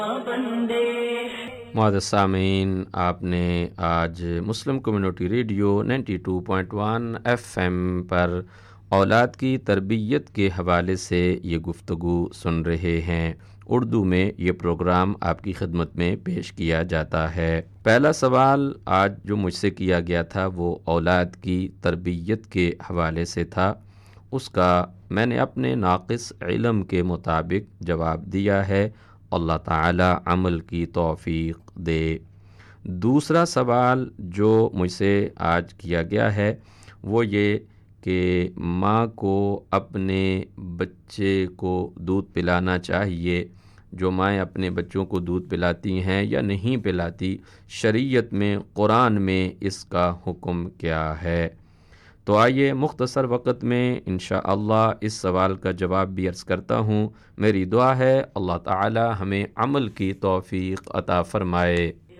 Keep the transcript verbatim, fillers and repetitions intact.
معزز سامعین، آپ نے آج مسلم community radio ninety two point one F M پر اولاد کی تربیت کے حوالے سے یہ گفتگو سن رہے ہیں۔ اردو میں یہ پروگرام آپ کی خدمت میں پیش کیا جاتا ہے۔ پہلا سوال آج جو مجھ سے کیا گیا تھا وہ اولاد کی تربیت کے حوالے سے تھا، اس کا میں نے اپنے ناقص علم کے مطابق جواب دیا ہے۔ اللہ تعالی عمل کی توفیق دے۔ دوسرا سوال جو مجھ سے آج کیا گیا ہے وہ یہ کہ ماں کو اپنے بچے کو دودھ پلانا چاہیے، جو مائیں اپنے بچوں کو دودھ پلاتی ہیں یا نہیں پلاتی، شریعت میں، قرآن میں اس کا حکم کیا ہے؟ تو آئیے مختصر وقت میں انشاءاللہ اس سوال کا جواب بھی عرض کرتا ہوں۔ میری دعا ہے اللہ تعالی ہمیں عمل کی توفیق عطا فرمائے۔